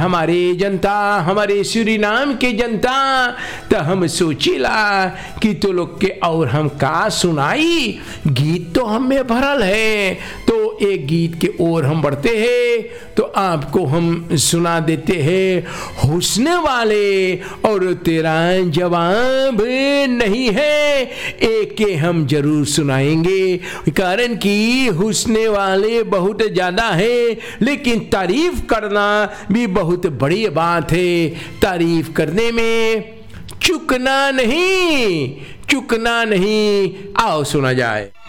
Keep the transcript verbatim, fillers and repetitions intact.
हमारे जनता, हमारे सूरीनाम के जनता, तो हम सोचिला कि तो लोग के और हम का सुनाई, गीत तो हम में भरल है। तो एक गीत के ओर हम बढ़ते हैं, तो आपको हम सुना देते हैं हुस्न वाले और तेरा जवाब नहीं है, एक के हम जरूर सुनाएंगे, कारण कि हुस्न वाले बहुत ज्यादा है, लेकिन तारीफ करना भी बहुत बड़ी बात है। तारीफ करने में चुकना नहीं, चुकना नहीं। आओ सुना जाए।